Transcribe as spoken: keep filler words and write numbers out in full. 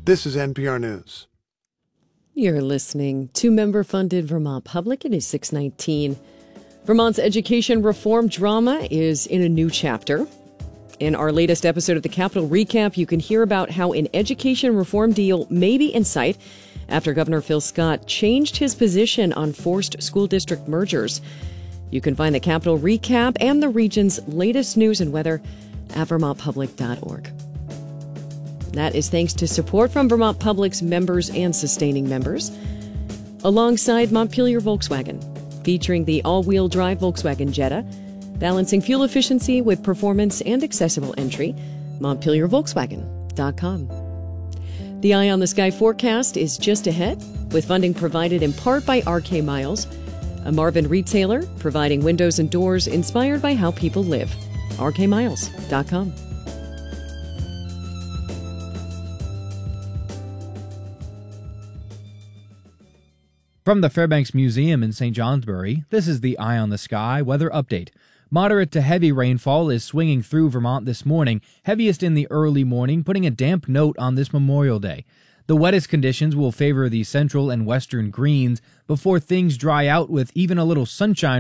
This is N P R News. You're listening to member-funded Vermont Public. It is six nineteen. Vermont's education reform drama is in a new chapter. In our latest episode of the Capitol Recap, you can hear about how an education reform deal may be in sight after Governor Phil Scott changed his position on forced school district mergers. You can find the Capitol Recap and the region's latest news and weather at vermont public dot org. That is thanks to support from Vermont Public's members and sustaining members, alongside Montpelier Volkswagen, featuring the all-wheel drive Volkswagen Jetta, balancing fuel efficiency with performance and accessible entry, montpelier volkswagen dot com. The Eye on the Sky forecast is just ahead, with funding provided in part by R K Miles, a Marvin retailer providing windows and doors inspired by how people live. r k miles dot com. From the Fairbanks Museum in Saint Johnsbury, this is the Eye on the Sky weather update. Moderate to heavy rainfall is swinging through Vermont this morning, heaviest in the early morning, putting a damp note on this Memorial Day. The wettest conditions will favor the central and western greens before things dry out with even a little sunshine